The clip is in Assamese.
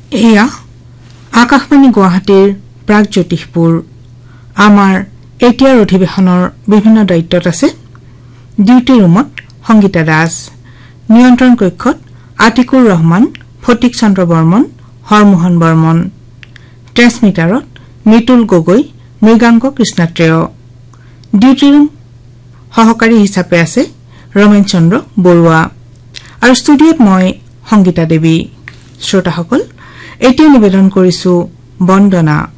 এয়া আকাশবাণী গুৱাহাটীৰ প্ৰাগজ্যোতিষপুৰ আমাৰ এতিয়াৰ অধিৱেশনৰ বিভিন্ন দায়িত্বত আছে ডিউটি ৰুমত সংগীতা দাস নিয়ন্ত্ৰণ কক্ষত আতিকুৰ ৰহমান ফটিক চন্দ্ৰ বৰ্মন হৰমোহন বৰ্মন ট্ৰেন্সমিটাৰত মিতুল গগৈ মৃগাংক কৃষ্ণাত্ৰেয় ডিউটি ৰুম সহকাৰী হিচাপে আছে ৰমেন চন্দ্ৰ বৰুৱা আৰু ষ্টুডিঅত মই সংগীতা দেৱী শ্ৰোতাসকল এতিয়া নিবেদন কৰিছো বন্দনা